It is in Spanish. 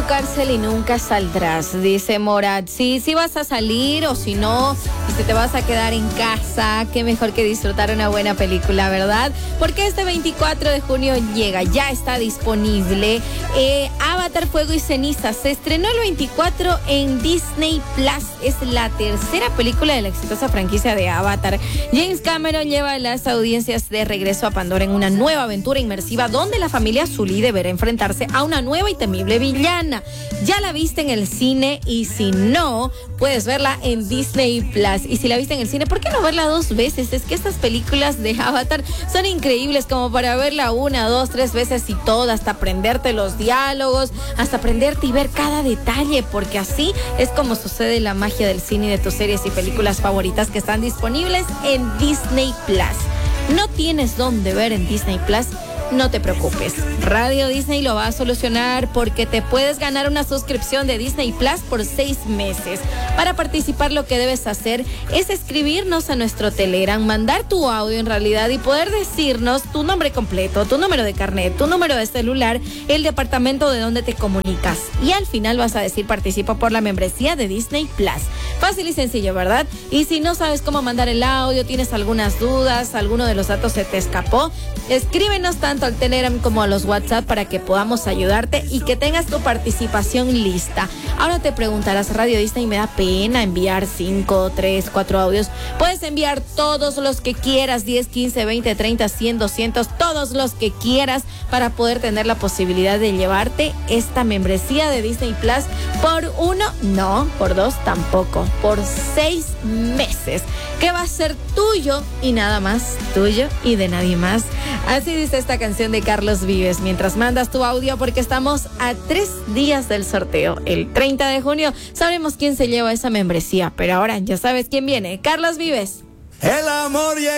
cárcel y nunca saldrás, dice Morat. Sí, vas a salir o si no, si te vas a quedar en casa, qué mejor que disfrutar una buena película, ¿verdad? Porque este 24 de junio llega, ya está disponible. Avatar, Fuego y Ceniza se estrenó el 24 en Disney Plus. Es la tercera película de la exitosa franquicia de Avatar. James Cameron lleva a las audiencias de regreso a Pandora en una nueva aventura inmersiva donde la familia Sully deberá enfrentarse a una nueva y temible villana. Ya la viste en el cine y si no, puedes verla en Disney Plus. Y si la viste en el cine, ¿por qué no verla 2 veces? Es que estas películas de Avatar son increíbles como para verla 1, 2, 3 veces y todo, hasta aprenderte los diálogos, hasta aprenderte y ver cada detalle, porque así es como sucede la magia del cine y de tus series y películas favoritas que están disponibles en Disney Plus. ¿No tienes dónde ver en Disney Plus? No te preocupes, Radio Disney lo va a solucionar porque te puedes ganar una suscripción de Disney Plus por 6 meses. Para participar lo que debes hacer es escribirnos a nuestro Telegram, mandar tu audio en realidad y poder decirnos tu nombre completo, tu número de carnet, tu número de celular, el departamento de donde te comunicas. Y al final vas a decir participa por la membresía de Disney Plus. Fácil y sencillo, ¿verdad? Y si no sabes cómo mandar el audio, tienes algunas dudas, alguno de los datos se te escapó, escríbenos tanto al Telegram como a los WhatsApp para que podamos ayudarte y que tengas tu participación lista. Ahora te preguntarás, Radio Disney, me da pena enviar 5, 3, 4 audios. Puedes enviar todos los que quieras, 10, 15, 20, 30, 100, 200, todos los que quieras para poder tener la posibilidad de llevarte esta membresía de Disney Plus por 1, no, por 2 tampoco, por 6 meses, que va a ser tuyo y nada más, tuyo y de nadie más. Así dice esta canción de Carlos Vives. Mientras mandas tu audio, porque estamos a 3 días del sorteo. El 30 de junio sabremos quién se lleva esa membresía, pero ahora ya sabes quién viene. Carlos Vives. El amor llega.